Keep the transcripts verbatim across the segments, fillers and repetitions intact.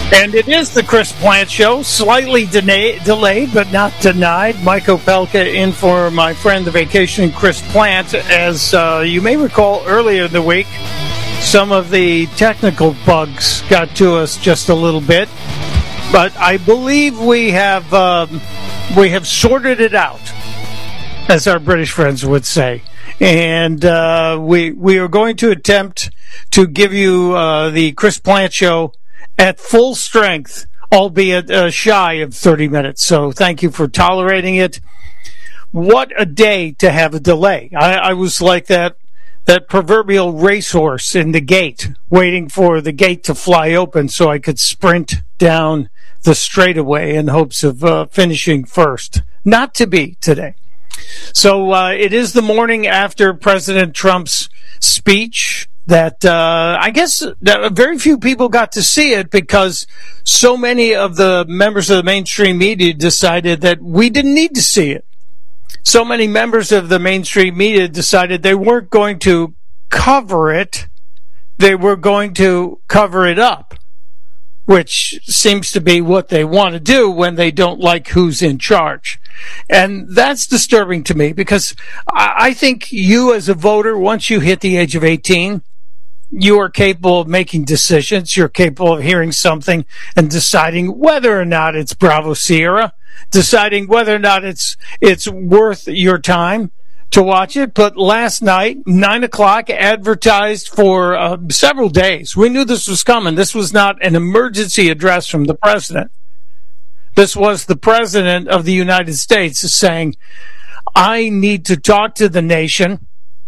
And it is the Chris Plante Show, slightly de- delayed but not denied. Mike Opelka in for my friend, the vacation Chris Plante. As uh, you may recall, earlier in the week, some of the technical bugs got to us just a little bit. But I believe we have um, we have sorted it out, as our British friends would say. And uh, we we are going to attempt to give you uh, the Chris Plante Show at full strength, albeit uh, shy of thirty minutes. So thank you for tolerating it. What a day to have a delay. I, I was like that that proverbial racehorse in the gate, waiting for the gate to fly open so I could sprint down the straightaway in hopes of uh, finishing first. Not to be today. So uh, it is the morning after President Trump's speech that uh, I guess that very few people got to see it because so many of the members of the mainstream media decided that we didn't need to see it. So many members of the mainstream media decided they weren't going to cover it. They were going to cover it up, which seems to be what they want to do when they don't like who's in charge. And that's disturbing to me because I think you as a voter, once you hit the age of eighteen, you are capable of making decisions. You're capable of hearing something and deciding whether or not it's Bravo Sierra, deciding whether or not it's it's worth your time to watch it. But last night, nine o'clock, advertised for uh, several days. We knew this was coming. This was not an emergency address from the president. This was the president of the United States saying, I need to talk to the nation.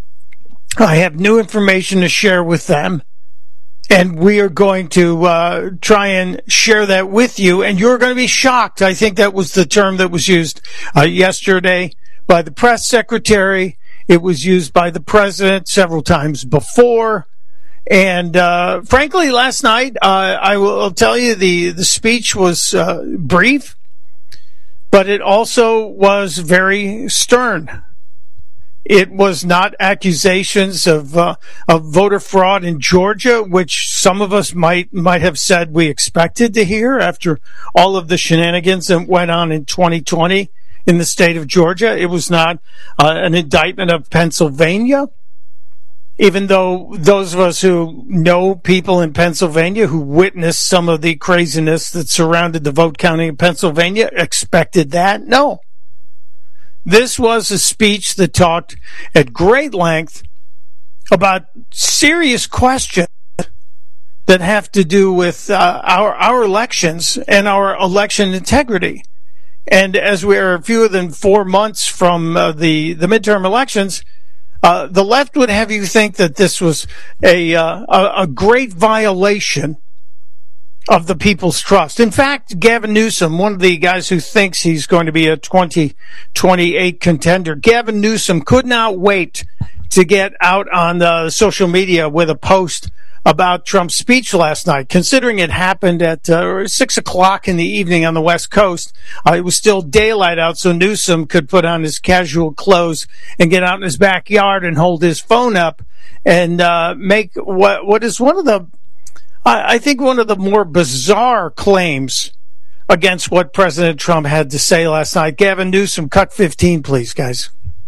I have new information to share with them, and we are going to uh, try and share that with you, and you're going to be shocked. I think that was the term that was used uh, yesterday by the press secretary. It was used by the president several times before. And uh, frankly, last night, uh, I will tell you, the, the speech was uh, brief, but it also was very stern. It was not accusations of uh, of voter fraud in Georgia, which some of us might might have said we expected to hear after all of the shenanigans that went on in twenty twenty in the state of Georgia. It was not uh, an indictment of Pennsylvania, even though those of us who know people in Pennsylvania who witnessed some of the craziness that surrounded the vote counting in Pennsylvania expected that. No. This was a speech that talked at great length about serious questions that have to do with uh, our our elections and our election integrity. And as we are fewer than four months from uh, the the midterm elections, uh, the left would have you think that this was a uh, a, a great violation of the people's trust. In fact, Gavin Newsom, one of the guys who thinks he's going to be a twenty twenty-eight contender, Gavin Newsom could not wait to get out on the social media with a post about Trump's speech last night. Considering it happened at uh, six o'clock in the evening on the West Coast, uh, it was still daylight out, so Newsom could put on his casual clothes and get out in his backyard and hold his phone up and uh, make what what is one of the I think one of the more bizarre claims against what President Trump had to say last night. Gavin Newsom, cut fifteen, please, guys.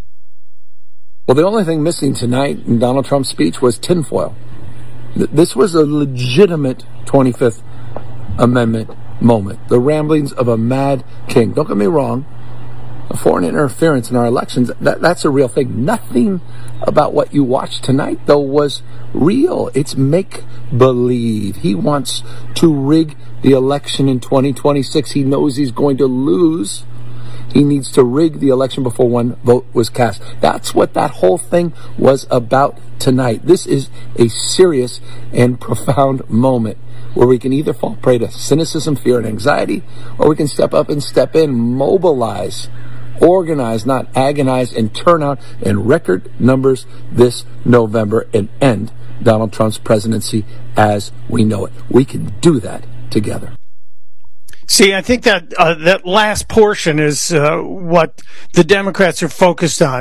Well, the only thing missing tonight in Donald Trump's speech was tinfoil. This was a legitimate twenty-fifth Amendment moment. The ramblings of a mad king. Don't get me wrong. Foreign interference in our elections, that, that's a real thing. Nothing about what you watched tonight, though, was real. It's make-believe. He wants to rig the election in twenty twenty-six. He knows he's going to lose. He needs to rig the election before one vote was cast. That's what that whole thing was about tonight. This is a serious and profound moment where we can either fall prey to cynicism, fear, and anxiety, or we can step up and step in, mobilize, organize, not agonize, and turn out in record numbers this November and end Donald Trump's presidency as we know it. We can do that together. See, I think that uh, that last portion is uh, what the Democrats are focused on.